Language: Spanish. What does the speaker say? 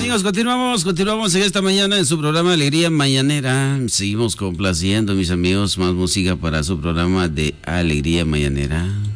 Amigos, continuamos en esta mañana en su programa Alegría Mañanera. Seguimos complaciendo, mis amigos, más música para su programa de Alegría Mañanera.